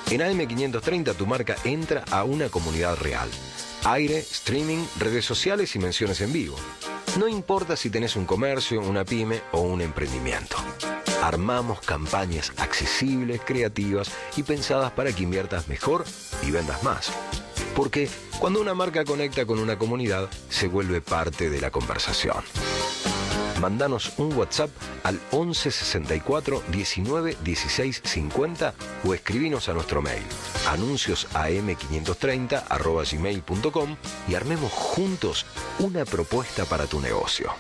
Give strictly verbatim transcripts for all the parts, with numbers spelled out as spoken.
En A M quinientos treinta tu marca entra a una comunidad real. Aire, streaming, redes sociales y menciones en vivo. No importa si tenés un comercio, una pyme o un emprendimiento. Armamos campañas accesibles, creativas y pensadas para que inviertas mejor y vendas más. Porque cuando una marca conecta con una comunidad, se vuelve parte de la conversación. Mándanos un WhatsApp al once sesenta y cuatro diecinueve dieciséis cincuenta o escribinos a nuestro mail anuncios a m quinientos treinta arroba gmail punto com y armemos juntos una propuesta para tu negocio.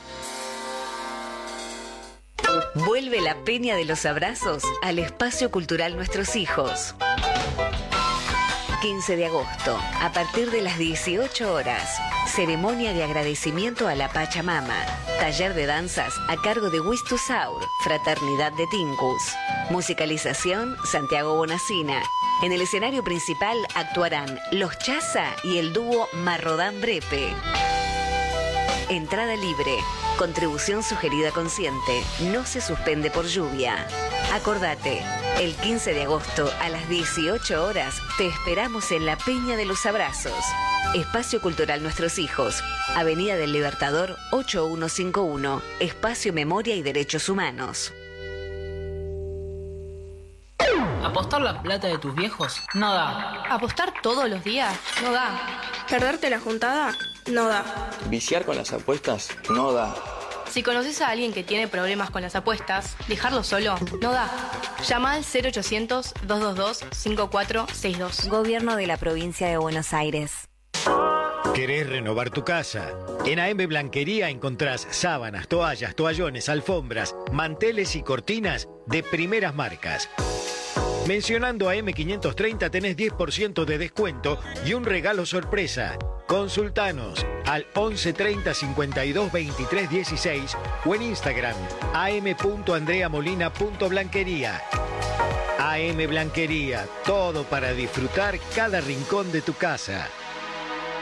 Vuelve la Peña de los Abrazos al Espacio Cultural Nuestros Hijos. quince de agosto, a partir de las dieciocho horas. Ceremonia de agradecimiento a la Pachamama. Taller de danzas a cargo de Wistusaur, Fraternidad de Tincus. Musicalización, Santiago Bonacina. En el escenario principal actuarán Los Chaza y el dúo Marrodán Brepe. Entrada libre. Contribución sugerida consciente. No se suspende por lluvia. Acordate, el quince de agosto a las dieciocho horas te esperamos en la Peña de los Abrazos. Espacio Cultural Nuestros Hijos. Avenida del Libertador ocho mil ciento cincuenta y uno. Espacio Memoria y Derechos Humanos. ¿Apostar la plata de tus viejos? No da. ¿Apostar todos los días? No da. ¿Perderte la juntada? No da. ¿Viciar con las apuestas? No da. Si conoces a alguien que tiene problemas con las apuestas, dejarlo solo no da. Llama al cero ochocientos, doscientos veintidós, cincuenta y cuatro sesenta y dos. Gobierno de la Provincia de Buenos Aires. ¿Querés renovar tu casa? En A M Blanquería encontrás sábanas, toallas, toallones, alfombras, manteles y cortinas de primeras marcas. Mencionando A M quinientos treinta tenés diez por ciento de descuento y un regalo sorpresa. Consultanos al once treinta cincuenta y dos veintitrés dieciséis o en Instagram a m punto andrea molina punto blanquería. A M Blanquería, todo para disfrutar cada rincón de tu casa.